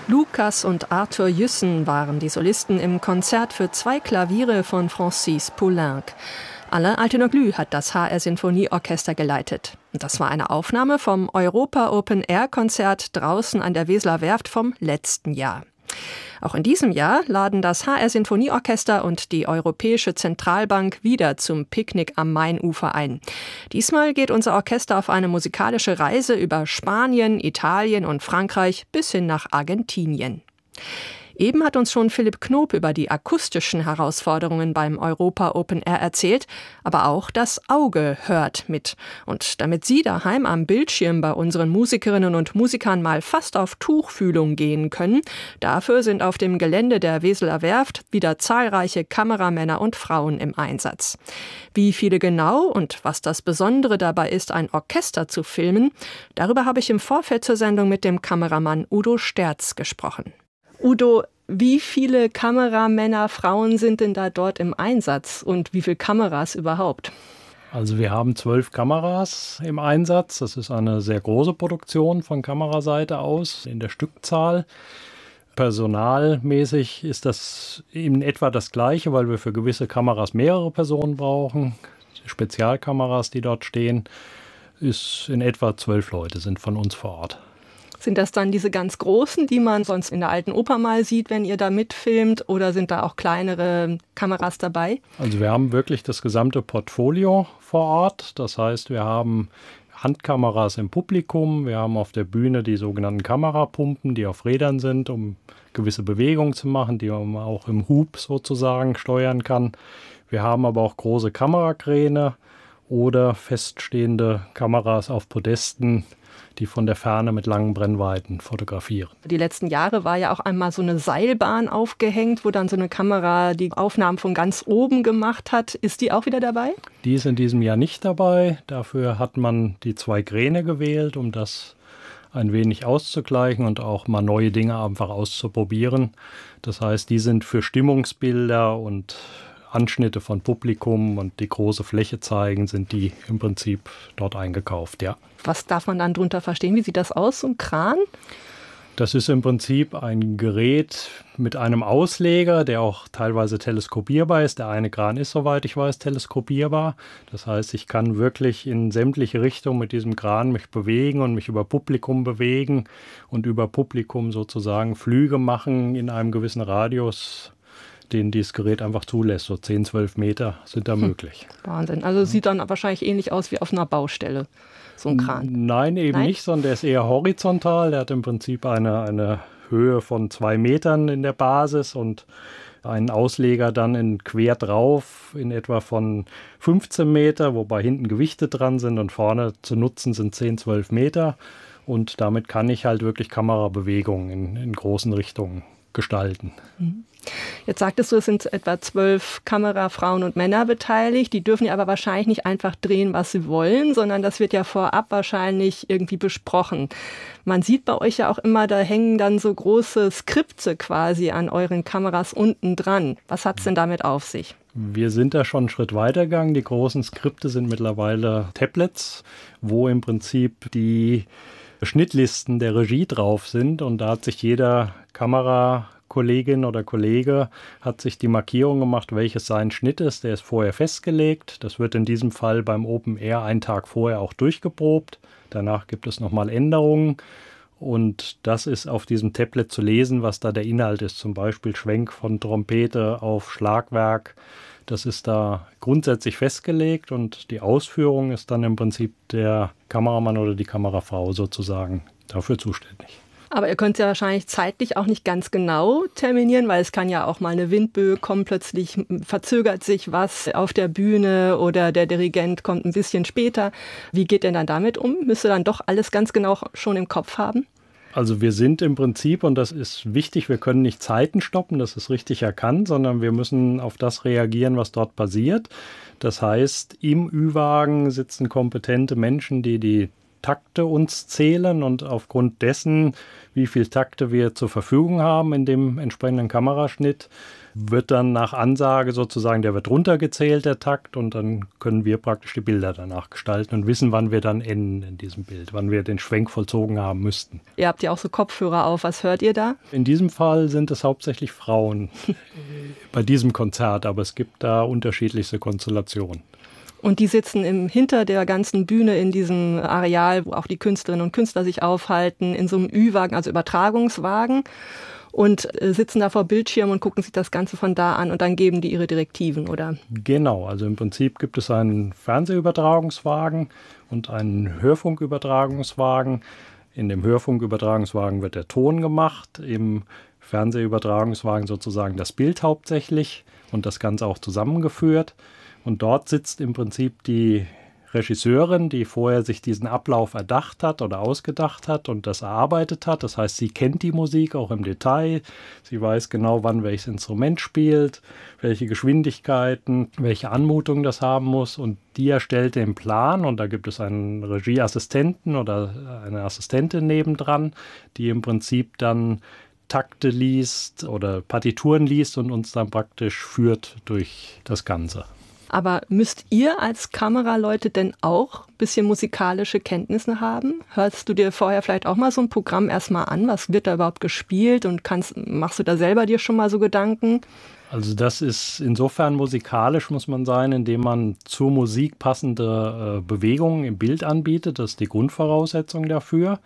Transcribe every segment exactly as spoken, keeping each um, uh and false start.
Lukas und Arthur Jüssen waren die Solisten im Konzert für zwei Klaviere von Francis Poulenc. Alain Altinoglu hat das H R-Sinfonieorchester geleitet. Das war eine Aufnahme vom Europa Open Air Konzert draußen an der Weseler Werft vom letzten Jahr. Auch in diesem Jahr laden das H R-Sinfonieorchester und die Europäische Zentralbank wieder zum Picknick am Mainufer ein. Diesmal geht unser Orchester auf eine musikalische Reise über Spanien, Italien und Frankreich bis hin nach Argentinien. Eben hat uns schon Philipp Knoop über die akustischen Herausforderungen beim Europa Open Air erzählt, aber auch das Auge hört mit. Und damit Sie daheim am Bildschirm bei unseren Musikerinnen und Musikern mal fast auf Tuchfühlung gehen können, dafür sind auf dem Gelände der Weseler Werft wieder zahlreiche Kameramänner und Frauen im Einsatz. Wie viele genau und was das Besondere dabei ist, ein Orchester zu filmen, darüber habe ich im Vorfeld zur Sendung mit dem Kameramann Udo Sterz gesprochen. Udo, wie viele Kameramänner, Frauen sind denn da dort im Einsatz und wie viele Kameras überhaupt? Also wir haben zwölf Kameras im Einsatz. Das ist eine sehr große Produktion von Kameraseite aus in der Stückzahl. Personalmäßig ist das in etwa das Gleiche, weil wir für gewisse Kameras mehrere Personen brauchen. Die Spezialkameras, die dort stehen, ist in etwa zwölf Leute, sind von uns vor Ort. Sind das dann diese ganz großen, die man sonst in der Alten Oper mal sieht, wenn ihr da mitfilmt? Oder sind da auch kleinere Kameras dabei? Also wir haben wirklich das gesamte Portfolio vor Ort. Das heißt, wir haben Handkameras im Publikum. Wir haben auf der Bühne die sogenannten Kamerapumpen, die auf Rädern sind, um gewisse Bewegungen zu machen, die man auch im Hub sozusagen steuern kann. Wir haben aber auch große Kamerakräne oder feststehende Kameras auf Podesten, die von der Ferne mit langen Brennweiten fotografieren. Die letzten Jahre war ja auch einmal so eine Seilbahn aufgehängt, wo dann so eine Kamera die Aufnahmen von ganz oben gemacht hat. Ist die auch wieder dabei? Die ist in diesem Jahr nicht dabei. Dafür hat man die zwei Kräne gewählt, um das ein wenig auszugleichen und auch mal neue Dinge einfach auszuprobieren. Das heißt, die sind für Stimmungsbilder und Anschnitte von Publikum und die große Fläche zeigen, sind die im Prinzip dort eingekauft, ja. Was darf man dann drunter verstehen? Wie sieht das aus, so ein Kran? Das ist im Prinzip ein Gerät mit einem Ausleger, der auch teilweise teleskopierbar ist. Der eine Kran ist, soweit ich weiß, teleskopierbar. Das heißt, ich kann wirklich in sämtliche Richtungen mit diesem Kran mich bewegen und mich über Publikum bewegen und über Publikum sozusagen Flüge machen in einem gewissen Radius, den dieses Gerät einfach zulässt. So zehn, zwölf Meter sind da möglich. Wahnsinn. Also ja. Sieht dann wahrscheinlich ähnlich aus wie auf einer Baustelle, so ein Kran. Nein, eben Nein? nicht, sondern der ist eher horizontal. Der hat im Prinzip eine, eine Höhe von zwei Metern in der Basis und einen Ausleger dann in quer drauf in etwa von fünfzehn Meter, wobei hinten Gewichte dran sind und vorne zu nutzen sind zehn, zwölf Meter. Und damit kann ich halt wirklich Kamerabewegungen in, in großen Richtungen gestalten. Jetzt sagtest du, es sind etwa zwölf Kamerafrauen und Männer beteiligt. Die dürfen ja aber wahrscheinlich nicht einfach drehen, was sie wollen, sondern das wird ja vorab wahrscheinlich irgendwie besprochen. Man sieht bei euch ja auch immer, da hängen dann so große Skripte quasi an euren Kameras unten dran. Was hat es denn damit auf sich? Wir sind da schon einen Schritt weiter gegangen. Die großen Skripte sind mittlerweile Tablets, wo im Prinzip die Schnittlisten der Regie drauf sind. Und da hat sich jeder Kamerakollegin oder Kollege hat sich die Markierung gemacht, welches sein Schnitt ist. Der ist vorher festgelegt. Das wird in diesem Fall beim Open Air einen Tag vorher auch durchgeprobt. Danach gibt es nochmal Änderungen. Und das ist auf diesem Tablet zu lesen, was da der Inhalt ist. Zum Beispiel Schwenk von Trompete auf Schlagwerk. Das ist da grundsätzlich festgelegt und die Ausführung ist dann im Prinzip der Kameramann oder die Kamerafrau sozusagen dafür zuständig. Aber ihr könnt ja wahrscheinlich zeitlich auch nicht ganz genau terminieren, weil es kann ja auch mal eine Windböe kommen, plötzlich verzögert sich was auf der Bühne oder der Dirigent kommt ein bisschen später. Wie geht ihr dann damit um? Müsst ihr dann doch alles ganz genau schon im Kopf haben? Also wir sind im Prinzip, und das ist wichtig, wir können nicht Zeiten stoppen, das ist richtig erkannt, sondern wir müssen auf das reagieren, was dort passiert. Das heißt, im Ü-Wagen sitzen kompetente Menschen, die die Takte uns zählen und aufgrund dessen, wie viel Takte wir zur Verfügung haben in dem entsprechenden Kameraschnitt, wird dann nach Ansage sozusagen, der wird runtergezählt, der Takt, und dann können wir praktisch die Bilder danach gestalten und wissen, wann wir dann enden in diesem Bild, wann wir den Schwenk vollzogen haben müssten. Ihr habt ja auch so Kopfhörer auf, was hört ihr da? In diesem Fall sind es hauptsächlich Frauen bei diesem Konzert, aber es gibt da unterschiedlichste Konstellationen. Und die sitzen im, hinter der ganzen Bühne in diesem Areal, wo auch die Künstlerinnen und Künstler sich aufhalten, in so einem Ü-Wagen, also Übertragungswagen, und äh, sitzen da vor Bildschirm und gucken sich das Ganze von da an und dann geben die ihre Direktiven, oder? Genau, also im Prinzip gibt es einen Fernsehübertragungswagen und einen Hörfunkübertragungswagen. In dem Hörfunkübertragungswagen wird der Ton gemacht, im Fernsehübertragungswagen sozusagen das Bild hauptsächlich und das Ganze auch zusammengeführt. Und dort sitzt im Prinzip die Regisseurin, die vorher sich diesen Ablauf erdacht hat oder ausgedacht hat und das erarbeitet hat. Das heißt, sie kennt die Musik auch im Detail. Sie weiß genau, wann welches Instrument spielt, welche Geschwindigkeiten, welche Anmutung das haben muss. Und die erstellt den Plan. Und da gibt es einen Regieassistenten oder eine Assistentin nebendran, die im Prinzip dann Takte liest oder Partituren liest und uns dann praktisch führt durch das Ganze. Aber müsst ihr als Kameraleute denn auch ein bisschen musikalische Kenntnisse haben? Hörst du dir vorher vielleicht auch mal so ein Programm erstmal an? Was wird da überhaupt gespielt? Und kannst, machst du da selber dir schon mal so Gedanken? Also das ist insofern musikalisch, muss man sein, indem man zur Musik passende äh, Bewegungen im Bild anbietet. Das ist die Grundvoraussetzung dafür.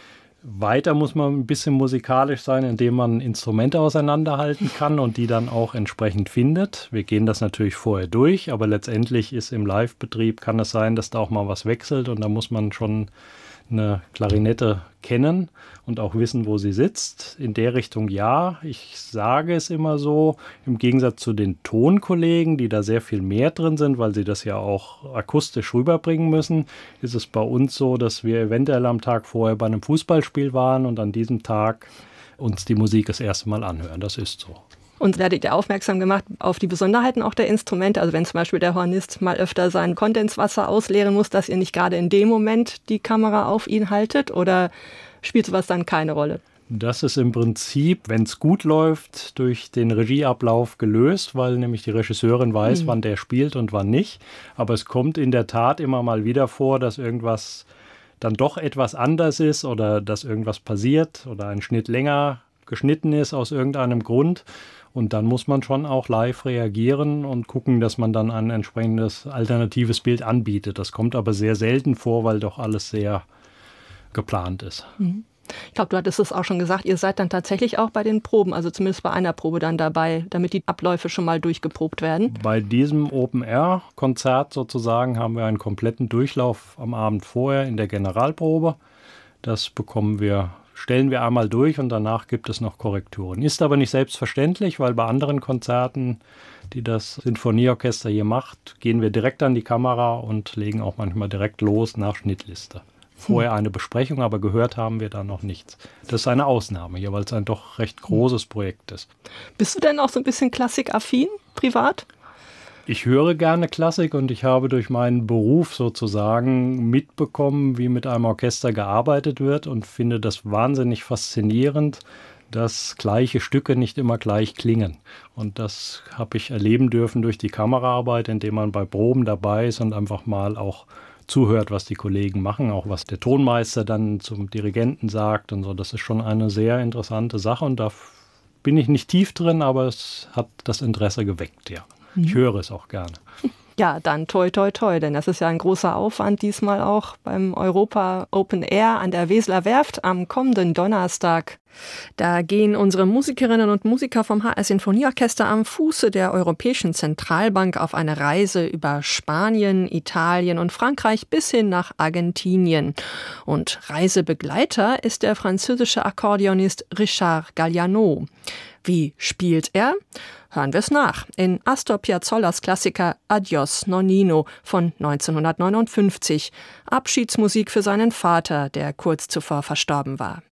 Weiter muss man ein bisschen musikalisch sein, indem man Instrumente auseinanderhalten kann und die dann auch entsprechend findet. Wir gehen das natürlich vorher durch, aber letztendlich ist im Live-Betrieb, kann es sein, dass da auch mal was wechselt und da muss man schon eine Klarinette kennen und auch wissen, wo sie sitzt. In der Richtung ja. Ich sage es immer so, im Gegensatz zu den Tonkollegen, die da sehr viel mehr drin sind, weil sie das ja auch akustisch rüberbringen müssen, ist es bei uns so, dass wir eventuell am Tag vorher bei einem Fußballspiel waren und an diesem Tag uns die Musik das erste Mal anhören. Das ist so. Und werdet ihr aufmerksam gemacht auf die Besonderheiten auch der Instrumente? Also wenn zum Beispiel der Hornist mal öfter sein Kondenswasser ausleeren muss, dass ihr nicht gerade in dem Moment die Kamera auf ihn haltet? Oder spielt sowas dann keine Rolle? Das ist im Prinzip, wenn es gut läuft, durch den Regieablauf gelöst, weil nämlich die Regisseurin weiß, mhm. wann der spielt und wann nicht. Aber es kommt in der Tat immer mal wieder vor, dass irgendwas dann doch etwas anders ist oder dass irgendwas passiert oder ein Schnitt länger geschnitten ist aus irgendeinem Grund. Und dann muss man schon auch live reagieren und gucken, dass man dann ein entsprechendes alternatives Bild anbietet. Das kommt aber sehr selten vor, weil doch alles sehr geplant ist. Ich glaube, du hattest es auch schon gesagt, ihr seid dann tatsächlich auch bei den Proben, also zumindest bei einer Probe dann dabei, damit die Abläufe schon mal durchgeprobt werden. Bei diesem Open-Air-Konzert sozusagen haben wir einen kompletten Durchlauf am Abend vorher in der Generalprobe. Das bekommen wir stellen wir einmal durch und danach gibt es noch Korrekturen. Ist aber nicht selbstverständlich, weil bei anderen Konzerten, die das Sinfonieorchester hier macht, gehen wir direkt an die Kamera und legen auch manchmal direkt los nach Schnittliste. Vorher eine Besprechung, aber gehört haben wir da noch nichts. Das ist eine Ausnahme hier, weil es ein doch recht großes Projekt ist. Bist du denn auch so ein bisschen klassikaffin, privat? Ich höre gerne Klassik und ich habe durch meinen Beruf sozusagen mitbekommen, wie mit einem Orchester gearbeitet wird und finde das wahnsinnig faszinierend, dass gleiche Stücke nicht immer gleich klingen. Und das habe ich erleben dürfen durch die Kameraarbeit, indem man bei Proben dabei ist und einfach mal auch zuhört, was die Kollegen machen, auch was der Tonmeister dann zum Dirigenten sagt und so. Das ist schon eine sehr interessante Sache und da bin ich nicht tief drin, aber es hat das Interesse geweckt, ja. Ich höre es auch gerne. Ja, dann toi, toi, toi, denn das ist ja ein großer Aufwand diesmal auch beim Europa Open Air an der Weseler Werft am kommenden Donnerstag. Da gehen unsere Musikerinnen und Musiker vom H R Sinfonieorchester am Fuße der Europäischen Zentralbank auf eine Reise über Spanien, Italien und Frankreich bis hin nach Argentinien. Und Reisebegleiter ist der französische Akkordeonist Richard Galliano. Wie spielt er? Hören wir es nach in Astor Piazzollers Klassiker Adios Nonnino von neunzehnhundertneunundfünfzig. Abschiedsmusik für seinen Vater, der kurz zuvor verstorben war.